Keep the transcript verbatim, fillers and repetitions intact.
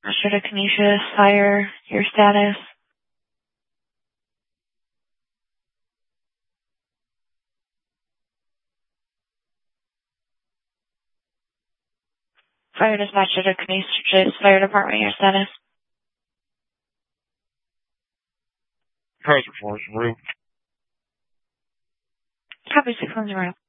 Master to Canisius, Fire, your status. Fire Dispatcher to Canisius Fire Department, your status. Task Force, room. Copy six one zero.